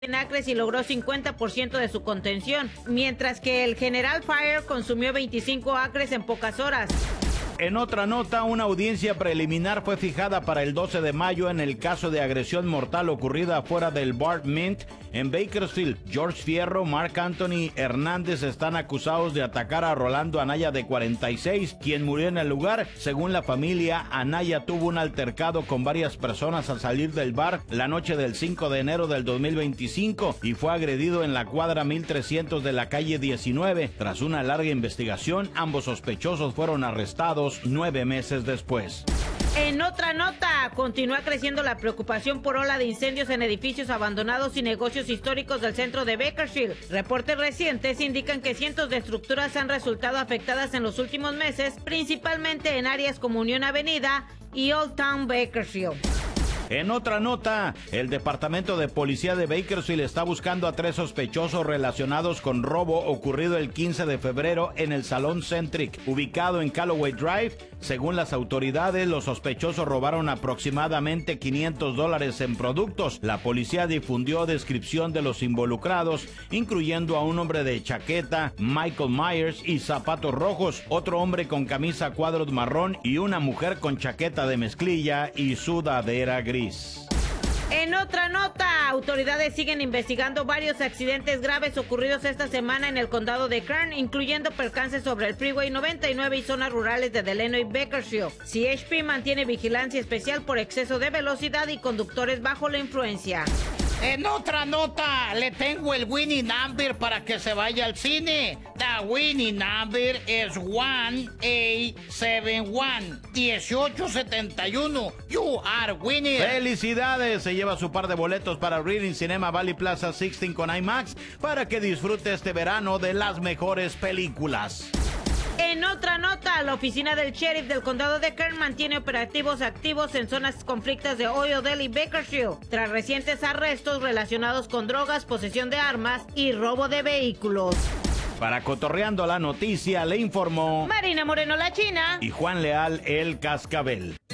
acres y logró 50% de su contención, mientras que el General Fire consumió 25 acres en pocas horas. En otra nota, una audiencia preliminar fue fijada para el 12 de mayo en el caso de agresión mortal ocurrida afuera del Bar Mint en Bakersfield. George Fierro, Mark Anthony Hernández están acusados de atacar a Rolando Anaya, de 46, quien murió en el lugar. Según la familia, Anaya tuvo un altercado con varias personas al salir del bar la noche del 5 de enero del 2025 y fue agredido en la cuadra 1300 de la calle 19. Tras una larga investigación, ambos sospechosos fueron arrestados 9 meses después. En otra nota, continúa creciendo la preocupación por ola de incendios en edificios abandonados y negocios históricos del centro de Bakersfield. Reportes recientes indican que cientos de estructuras han resultado afectadas en los últimos meses, principalmente en áreas como Union Avenida y Old Town Bakersfield. En otra nota, el Departamento de Policía de Bakersfield está buscando a 3 sospechosos relacionados con robo ocurrido el 15 de febrero en el Salón Centric, ubicado en Calloway Drive. Según las autoridades, los sospechosos robaron aproximadamente $500 en productos. La policía difundió descripción de los involucrados, incluyendo a un hombre de chaqueta, Michael Myers y zapatos rojos, otro hombre con camisa a cuadros marrón y una mujer con chaqueta de mezclilla y sudadera gris. En otra nota, autoridades siguen investigando varios accidentes graves ocurridos esta semana en el condado de Kern, incluyendo percances sobre el Freeway 99 y zonas rurales de Delano y Bakersfield. CHP mantiene vigilancia especial por exceso de velocidad y conductores bajo la influencia. En otra nota, le tengo el winning number para que se vaya al cine. The winning number es 1A71 1871. You are winning. ¡Felicidades! Se lleva su par de boletos para Reading Cinema Valley Plaza 16 con IMAX para que disfrute este verano de las mejores películas. En otra nota, la oficina del sheriff del condado de Kern mantiene operativos activos en zonas conflictas de Oildale y Bakersfield, tras recientes arrestos relacionados con drogas, posesión de armas y robo de vehículos. Para Cotorreando la Noticia, le informó Marina Moreno, la China, y Juan Leal, el Cascabel.